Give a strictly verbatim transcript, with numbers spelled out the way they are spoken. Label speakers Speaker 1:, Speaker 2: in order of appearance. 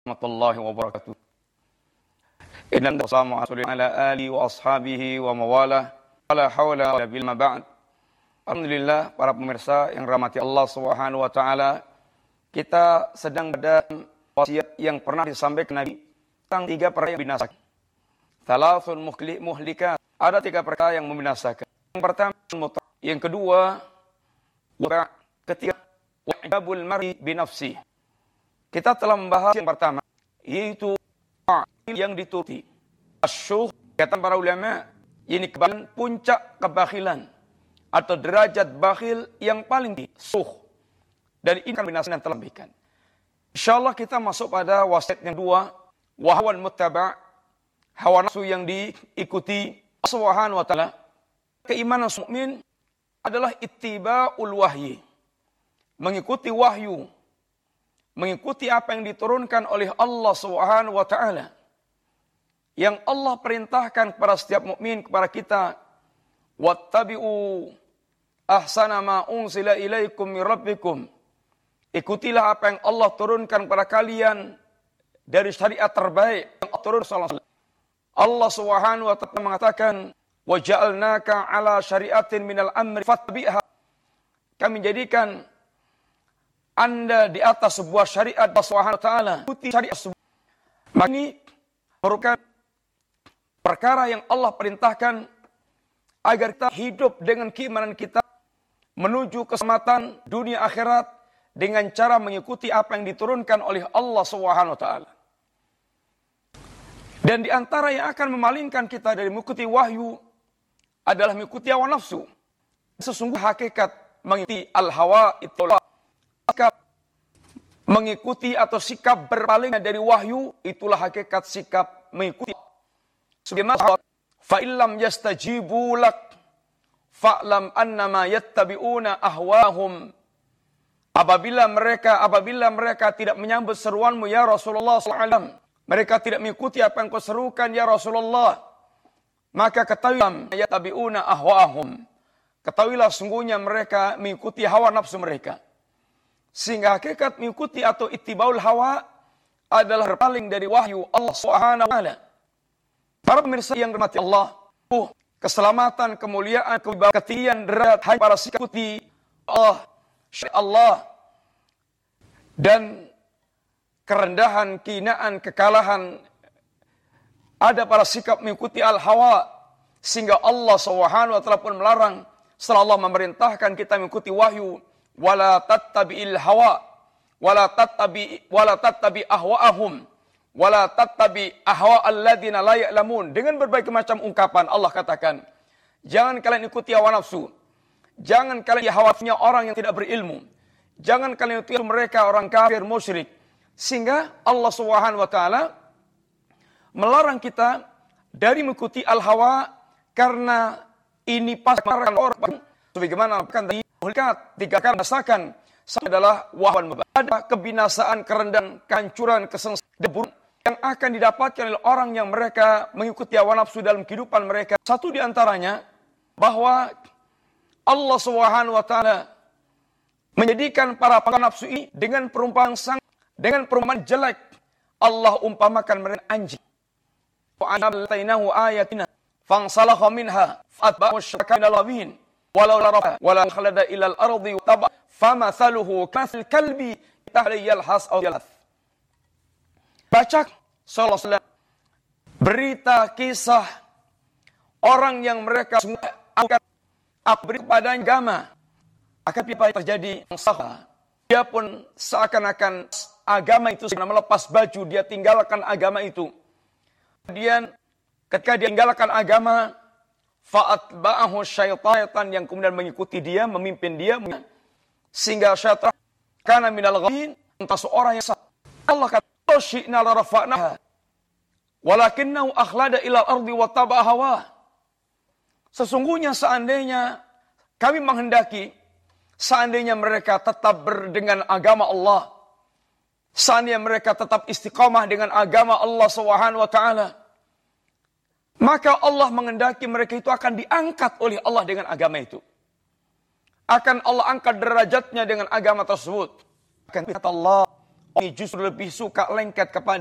Speaker 1: warahmatullahi wabarakatuh. Inna wassalamu ala alihi wa ashabihi wa mawalah. Wala hawla wala bilma ba'd. Alhamdulillah, para pemirsa yang rahmati Allah Subhanahu wa taala, kita sedang pada wasiat yang pernah disampaikan Nabi tentang tiga perkara yang binasa. Thalathun muhlikat. Ada tiga perkara yang membinasakan. Yang pertama, mutlak. Yang kedua, wa ketiga, wa'ibul mar'i binafsi. Kita telah membahas yang pertama, yaitu yang dituruti. Asyuh, kata para ulama, ini kebakhil, puncak kebakhilan atau derajat bakhil yang paling tinggi, suh. Dan ini kan binasa yang telah diberikan. Insyaallah kita masuk pada wasiat yang dua, wahawan muttaba', hawa nafsu yang diikuti. Subhanahu wa ta'ala, keimanan mukmin adalah ittiba'ul wahyi, mengikuti wahyu, mengikuti apa yang diturunkan oleh Allah Subhanahu wa ta'ala, yang Allah perintahkan kepada setiap mukmin, kepada kita. Wattabi'u ahsana ma unzila ilaikum min rabbikum. Ikutilah apa yang Allah turunkan kepada kalian dari syariat terbaik yang Allah turunkan. Allah Subhanahu wa ta'ala mengatakan, wa ja'alnaka ala syariatin minal amri fattabi'ha. Kami jadikan Anda di atas sebuah syariat Allah Subhanahu wa ta'ala. Ikuti syariat sebuah. Maka ini merupakan perkara yang Allah perintahkan agar kita hidup dengan keimanan kita menuju keselamatan dunia akhirat dengan cara mengikuti apa yang diturunkan oleh Allah Subhanahu wa ta'ala. Dan di antara yang akan memalingkan kita dari mengikuti wahyu adalah mengikuti hawa nafsu. Sesungguhnya hakikat mengikuti al-hawa itu sikap mengikuti atau sikap berpaling dari wahyu, itulah hakikat sikap mengikuti. Sebagaimana fa illam yastajibu lak fa'lam annama yattabi'una ahwahum. Apabila mereka apabila mereka tidak menyambut seruanmu ya Rasulullah sallallahu alaihi wasallam, mereka tidak mengikuti apa yang kau serukan ya Rasulullah, maka ketahuilah yattabi'una ahwahum. Ketahuilah sungguhnya mereka mengikuti hawa nafsu mereka. Sehingga hakikat mengikuti atau ittibaul hawa adalah berpaling dari wahyu Allah Subhanahu wa ta'ala. Para pemirsa yang dirahmati Allah, uh, keselamatan, kemuliaan, kewibawaan, ketinggian derajat hanya para sikap ikuti Allah, syariat Allah, dan kerendahan, kehinaan, kekalahan ada pada sikap mengikuti al-hawa, sehingga Allah Subhanahu wa ta'ala pun melarang setelah Allah memerintahkan kita mengikuti wahyu, wala tattabi'il hawa wala tattabi wala tattabi ahwa'ahum wala tattabi ahwa alladziina la ya'lamun. Dengan berbagai macam ungkapan Allah katakan, jangan kalian ikuti hawa nafsu, jangan kalian hawanya orang yang tidak berilmu, jangan kalian ikuti mereka orang kafir musyrik. Sehingga Allah Subhanahu wa ta'ala melarang kita dari mengikuti al-hawa, karena ini pasti melarang orang. Sebagaimana kan tadi, tiga kali merasakan adalah wahawan mubah. Ada kebinasaan, kerendahan, kehancuran, kesengsaraan, debu yang akan didapatkan oleh orang yang mereka mengikuti hawa nafsu dalam kehidupan mereka. Satu di antaranya, bahwa Allah Subhanahu wa ta'ala menjadikan para pengikut nafsu ini dengan perumpamaan sang Dengan perumpamaan jelek. Allah umpamakan mereka anjing. Wa anabtainahu ayatina fansalakha minha fatba'u syaraka minal ghawin walau larafa wala khalada ilal ardi taba famathaluhu kamal kalbi tahli yalhas aw yalath. Baca sallallahu alaihi wasallam berita kisah orang yang mereka semua akan aku beri kepada agama, akan apa yang terjadi salah. Dia pun seakan-akan agama itu segera melepas baju, dia tinggalkan agama itu. Kemudian ketika dia tinggalkan agama, fa'atba'ahu syaitan yang kemudian mengikuti dia, memimpin dia, sehingga syaitan kana minal ghawin, entah seorang yang salah. Allah kata, syi'na la rafa'naha walakinnahu akhlada ilal ardi wa taba'a hawa. Sesungguhnya seandainya kami menghendaki, seandainya mereka tetap berdengan agama Allah, seandainya mereka tetap istiqamah dengan agama Allah Subhanahu wa ta'ala, maka Allah menghendaki mereka itu akan diangkat oleh Allah dengan agama itu. Akan Allah angkat derajatnya dengan agama tersebut. Akan kata Allah, Ini justru lebih suka lengket kepada